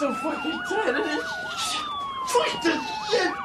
so fucking tired of this. Fuck this shit.